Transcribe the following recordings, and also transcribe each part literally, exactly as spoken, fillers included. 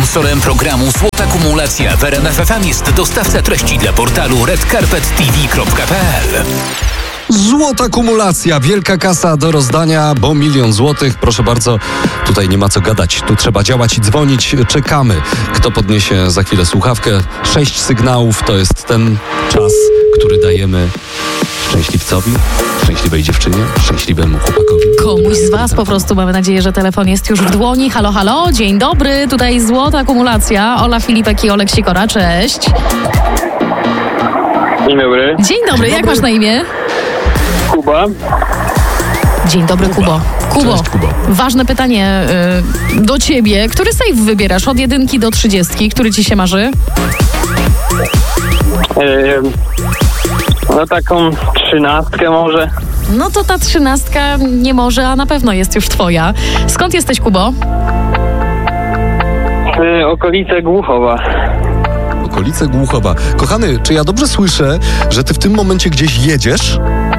Sponsorem programu Złota Kumulacja w R M F F M jest dostawca treści dla portalu red carpet t v kropka p l. Złota kumulacja, wielka kasa do rozdania, bo milion złotych, proszę bardzo, tutaj nie ma co gadać, tu trzeba działać i dzwonić, czekamy. Kto podniesie za chwilę słuchawkę? Sześć sygnałów to jest ten czas, który dajemy szczęśliwcowi, szczęśliwej dziewczynie, szczęśliwemu chłopakowi. Komuś z was po prostu, mamy nadzieję, że telefon jest już w dłoni. Halo, halo, dzień dobry, tutaj Złota Kumulacja, Ola Filipek i Olek Sikora, cześć. Dzień dobry. Dzień dobry, jak masz na imię? Kuba. Dzień dobry, Kubo. Kubo, Cześć, Kubo. Ważne pytanie y, do ciebie. Który sejf wybierasz od jedynki do trzydziestki? Który ci się marzy? Yy, no taką trzynastkę może. No to ta trzynastka nie może, a na pewno jest już twoja. Skąd jesteś, Kubo? Yy, okolice Głuchowa. Okolice Głuchowa. Kochany, czy ja dobrze słyszę, że ty w tym momencie gdzieś jedziesz?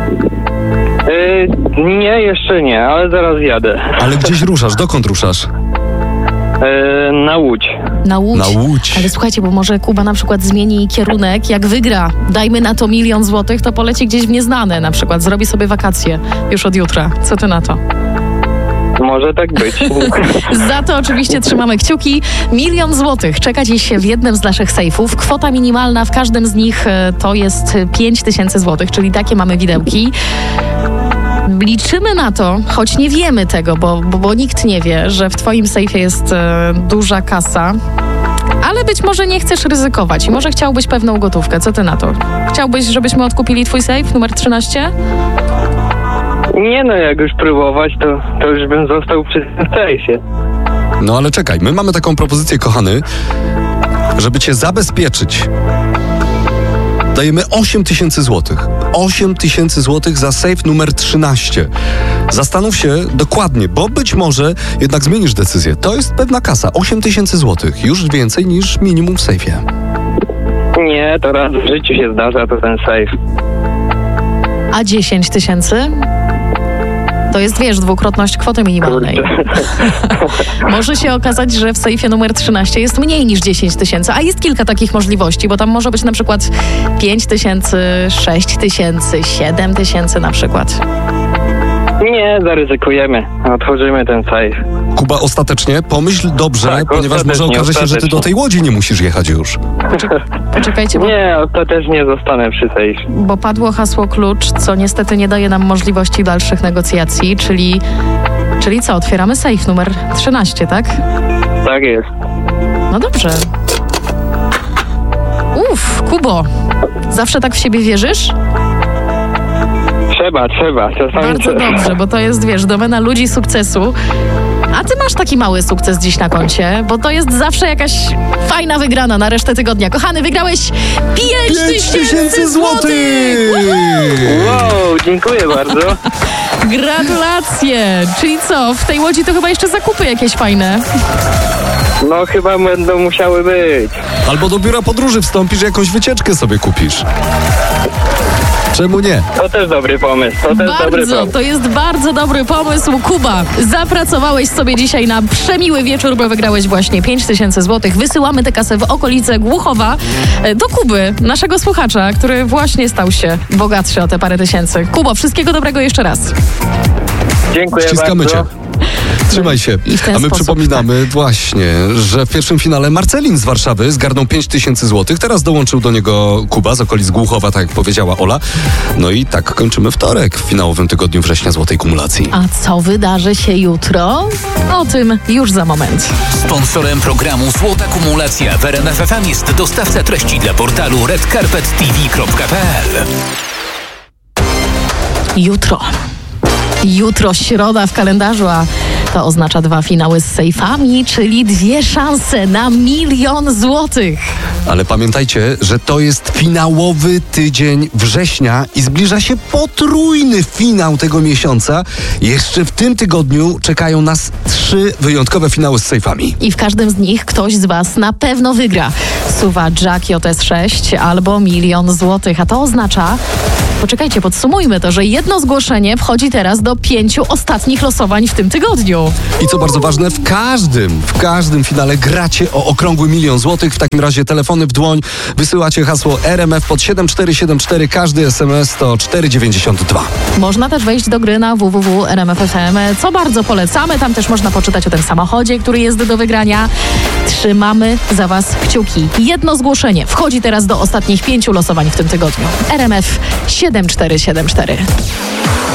Yy, nie, jeszcze nie, ale zaraz jadę. Ale gdzieś ruszasz, dokąd ruszasz? Yy, na Łódź. Na Łódź. Na Łódź. Ale słuchajcie, bo może Kuba na przykład zmieni kierunek, jak wygra, dajmy na to milion złotych, to poleci gdzieś w nieznane na przykład, zrobi sobie wakacje już od jutra. Co ty na to? Może tak być. Za to oczywiście trzymamy kciuki. Milion złotych czeka dziś w jednym z naszych sejfów. Kwota minimalna w każdym z nich e, to jest pięć tysięcy złotych, czyli takie mamy widełki. Liczymy na to, choć nie wiemy tego, bo, bo, bo nikt nie wie, że w twoim sejfie jest e, duża kasa. Ale być może nie chcesz ryzykować i może chciałbyś pewną gotówkę. Co ty na to? Chciałbyś, żebyśmy odkupili twój sejf numer trzynaście? Nie no, jak już próbować, to, to już bym został przy tym sejfie. No ale czekaj, my mamy taką propozycję, kochany, żeby cię zabezpieczyć. Dajemy osiem tysięcy złotych. osiem tysięcy złotych za sejf numer trzynaście. Zastanów się dokładnie, bo być może jednak zmienisz decyzję. To jest pewna kasa. osiem tysięcy złotych. Już więcej niż minimum w sejfie. Nie, to raz w życiu się zdarza, to ten sejf. A dziesięć tysięcy? To jest, wiesz, dwukrotność kwoty minimalnej. Może się okazać, że w sejfie numer trzynaście jest mniej niż dziesięć tysięcy, a jest kilka takich możliwości, bo tam może być na przykład pięć tysięcy, sześć tysięcy, siedem tysięcy na przykład. Nie, zaryzykujemy. Otworzymy ten sejf. Kuba, ostatecznie pomyśl dobrze, Tak, ponieważ może ostatecznie, okaże się, że ty do ostatecznie. tej Łodzi nie musisz jechać już. Poczekajcie, bo, Nie, ostatecznie zostanę przy sejfie. bo padło hasło klucz, co niestety nie daje nam możliwości dalszych negocjacji, czyli, czyli co, otwieramy sejf numer trzynaście, tak? Tak jest. No dobrze. Uff, Kubo, zawsze tak w siebie wierzysz? Trzeba, trzeba. Czasami Bardzo trzeba. dobrze, bo to jest, wiesz, domena ludzi sukcesu. A ty masz taki mały sukces dziś na koncie, bo to jest zawsze jakaś fajna wygrana na resztę tygodnia. Kochany, wygrałeś pięć tysięcy złotych! Wow, dziękuję bardzo. Gratulacje! Czyli co, w tej Łodzi to chyba jeszcze zakupy jakieś fajne. No chyba będą musiały być. Albo do biura podróży wstąpisz, jakąś wycieczkę sobie kupisz. Czemu nie? To też dobry pomysł. To też dobry Bardzo, pomysł. to jest bardzo dobry pomysł. Kuba, zapracowałeś sobie dzisiaj na przemiły wieczór, bo wygrałeś właśnie pięć tysięcy złotych. Wysyłamy tę kasę w okolice Głuchowa e, do Kuby, naszego słuchacza, który właśnie stał się bogatszy o te parę tysięcy. Kubo, wszystkiego dobrego jeszcze raz. Dziękuję Ściskamy bardzo. cię. Trzymaj się. I w ten A my sposób, przypominamy właśnie, że w pierwszym finale Marcelin z Warszawy zgarnął pięć tysięcy złotych. Teraz dołączył do niego Kuba z okolic Głuchowa, tak jak powiedziała Ola. No i tak kończymy wtorek w finałowym tygodniu września Złotej Kumulacji. A co wydarzy się jutro? O tym już za moment. Sponsorem programu Złota Kumulacja w R M F F M jest dostawca treści dla portalu red carpet t v kropka p l. Jutro. Jutro środa w kalendarzu, a to oznacza dwa finały z sejfami, czyli dwie szanse na milion złotych. Ale pamiętajcie, że to jest finałowy tydzień września i zbliża się potrójny finał tego miesiąca. Jeszcze w tym tygodniu czekają nas trzy wyjątkowe finały z sejfami. I w każdym z nich ktoś z was na pewno wygra. Suva Jack J S sześć albo milion złotych. A to oznacza, poczekajcie, podsumujmy to, że jedno zgłoszenie wchodzi teraz do pięciu ostatnich losowań w tym tygodniu. I co bardzo ważne, w każdym, w każdym finale gracie o okrągły milion złotych. W takim razie telefony w dłoń, wysyłacie hasło R M F pod siedem cztery siedem cztery, każdy S M S to cztery dziewięćdziesiąt dwa. Można też wejść do gry na w w w kropka r m f f m, co bardzo polecamy. Tam też można poczytać o tym samochodzie, który jest do wygrania. Trzymamy za Was kciuki. Jedno zgłoszenie wchodzi teraz do ostatnich pięciu losowań w tym tygodniu. R M F siedem cztery siedem cztery.